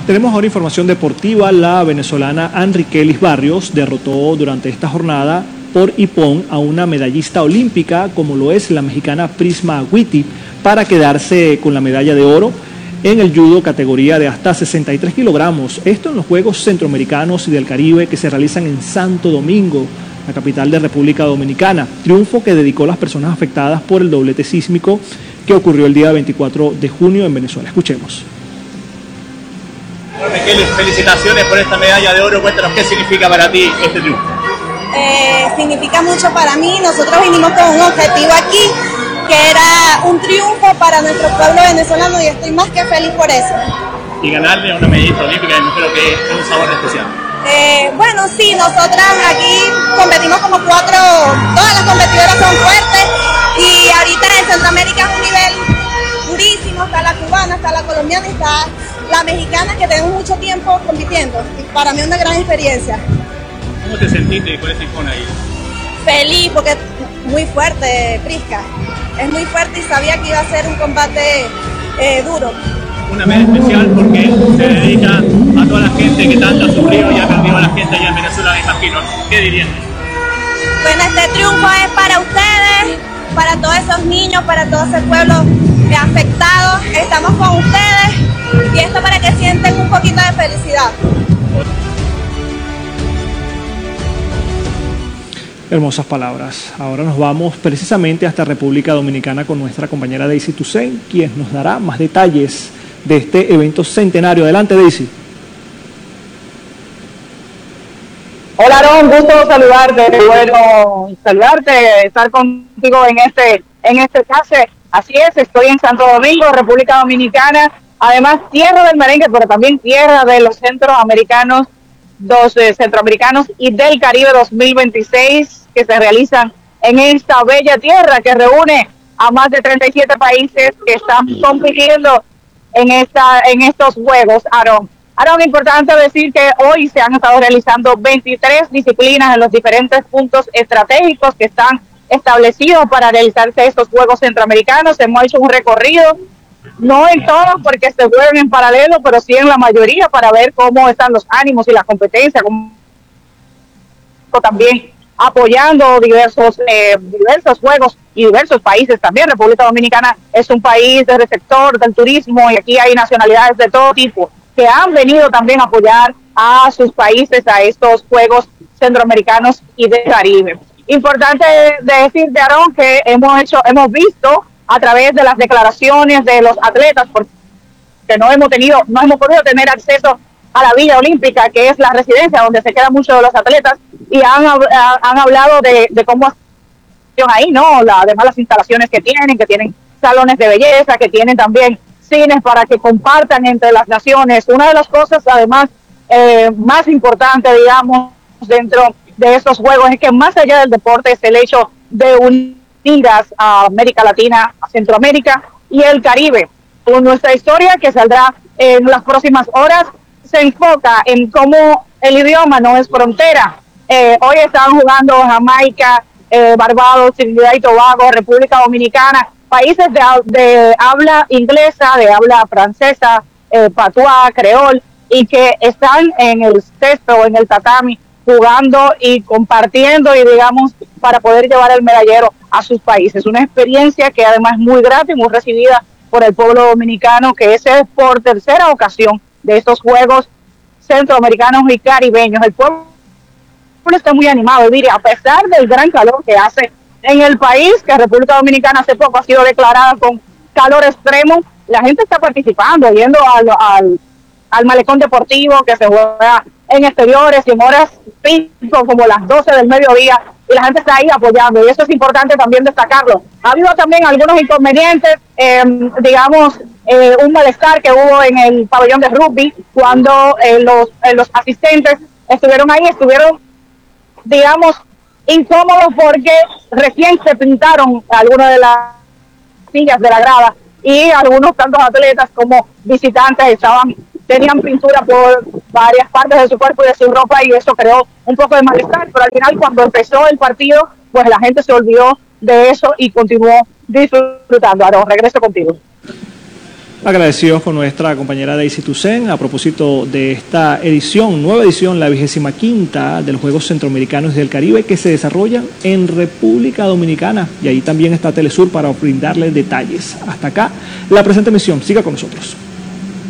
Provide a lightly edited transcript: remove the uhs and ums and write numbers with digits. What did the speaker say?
Tenemos ahora información deportiva. La venezolana Enriquelis Barrios derrotó durante esta jornada por hipón a una medallista olímpica como lo es la mexicana Prisma Agüiti para quedarse con la medalla de oro en el judo categoría de hasta 63 kilogramos. Esto en los Juegos Centroamericanos y del Caribe que se realizan en Santo Domingo, la capital de República Dominicana. Triunfo que dedicó a las personas afectadas por el doblete sísmico que ocurrió el día 24 de junio en Venezuela. Escuchemos. Felicitaciones por esta medalla de oro. Cuéntanos qué significa para ti este triunfo. Significa mucho para mí. Nosotros vinimos con un objetivo aquí, que era un triunfo para nuestro pueblo venezolano, y estoy más que feliz por eso. Y ganarle a una medallista olímpica, yo creo que es un sabor especial. Bueno, sí, nosotras aquí competimos como 4, todas las competidoras son fuertes, y ahorita en Centroamérica es un nivel durísimo. Está la cubana, está la colombiana y está la mexicana, que tenemos mucho tiempo compitiendo, y para mí es una gran experiencia. ¿Cómo te sentiste con ese hipón ahí? Feliz, porque es muy fuerte, Prisca. Es muy fuerte y sabía que iba a ser un combate duro. Una medalla especial porque se dedica a toda la gente que tanto ha sufrido y ha perdido a la gente allá en Venezuela, me imagino. ¿Qué dirían? Bueno, este triunfo es para ustedes, para todos esos niños, para todo ese pueblo afectado. Estamos con ustedes y esto para que sienten un poquito de felicidad. Hermosas palabras. Ahora nos vamos precisamente hasta República Dominicana con nuestra compañera Daisy Toussaint, quien nos dará más detalles de este evento centenario. Adelante, Daisy. Hola, Aaron, gusto saludarte. Bueno, saludarte, estar contigo en este pase. Así es, estoy en Santo Domingo, República Dominicana. Además, tierra del merengue, pero también tierra de los centroamericanos, centroamericanos y del Caribe 2026, que se realizan en esta bella tierra que reúne a más de 37 países que están compitiendo en estos Juegos, Aaron. Importante decir que hoy se han estado realizando 23 disciplinas en los diferentes puntos estratégicos que están establecidos para realizarse estos Juegos Centroamericanos. Hemos hecho un recorrido, no en todos porque se juegan en paralelo, pero sí en la mayoría, para ver cómo están los ánimos y la competencia, como también apoyando diversos juegos y diversos países también. República Dominicana es un país de receptor del turismo y aquí hay nacionalidades de todo tipo que han venido también a apoyar a sus países a estos Juegos Centroamericanos y del Caribe. Importante decirte, Aaron, que hemos visto a través de las declaraciones de los atletas, porque no hemos podido tener acceso a la Villa Olímpica, que es la residencia donde se quedan muchos de los atletas, y han hablado de cómo ahí, ¿no? Además las instalaciones que tienen salones de belleza, que tienen también cines para que compartan entre las naciones. Una de las cosas, además, más importante, digamos, dentro de estos Juegos es que más allá del deporte es el hecho de unir a América Latina, a Centroamérica y el Caribe. Con nuestra historia que saldrá en las próximas horas, se enfoca en cómo el idioma no es frontera. Hoy están jugando Jamaica, Barbados, Trinidad y Tobago, República Dominicana, países de habla inglesa, de habla francesa, patuá, creol, y que están en el cesto, en el tatami, jugando y compartiendo, y digamos, para poder llevar el medallero a sus países. Una experiencia que además es muy grata y muy recibida por el pueblo dominicano, que es por tercera ocasión de estos Juegos Centroamericanos y Caribeños. El pueblo está muy animado, mire, a pesar del gran calor que hace en el país, que República Dominicana hace poco ha sido declarada con calor extremo, la gente está participando, yendo al malecón deportivo que se juega en exteriores y en horas pico como las 12 del mediodía, y la gente está ahí apoyando, y eso es importante también destacarlo. Ha habido también algunos inconvenientes, un malestar que hubo en el pabellón de rugby cuando los asistentes estuvieron incómodos porque recién se pintaron algunas de las sillas de la grada, y algunos tantos atletas como visitantes tenían pintura por varias partes de su cuerpo y de su ropa, y eso creó un poco de malestar, pero al final, cuando empezó el partido, pues la gente se olvidó de eso y continuó disfrutando. Ahora regreso contigo. Agradecidos con nuestra compañera Daisy Toussaint a propósito de esta edición, nueva edición, la 25ª de los Juegos Centroamericanos y del Caribe que se desarrollan en República Dominicana. Y ahí también está Telesur para brindarles detalles. Hasta acá la presente emisión. Siga con nosotros.